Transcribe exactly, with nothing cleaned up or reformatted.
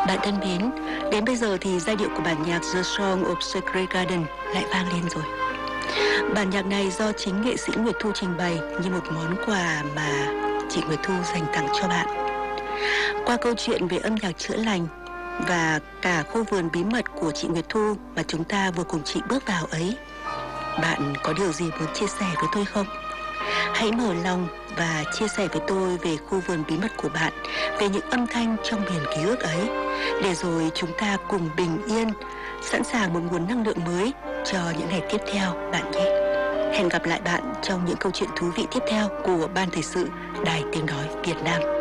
Bạn thân mến, đến bây giờ thì giai điệu của bản nhạc The Song of Sacred Garden lại vang lên rồi. Bản nhạc này do chính nghệ sĩ Nguyệt Thu trình bày như một món quà mà chị Nguyệt Thu dành tặng cho bạn. Qua câu chuyện về âm nhạc chữa lành và cả khu vườn bí mật của chị Nguyệt Thu mà chúng ta vừa cùng chị bước vào ấy, bạn có điều gì muốn chia sẻ với tôi không? Hãy mở lòng và chia sẻ với tôi về khu vườn bí mật của bạn, về những âm thanh trong miền ký ức ấy, để rồi chúng ta cùng bình yên, sẵn sàng một nguồn năng lượng mới cho những ngày tiếp theo bạn nhé. Hẹn gặp lại bạn trong những câu chuyện thú vị tiếp theo của Ban Thời sự Đài Tiếng Nói Việt Nam.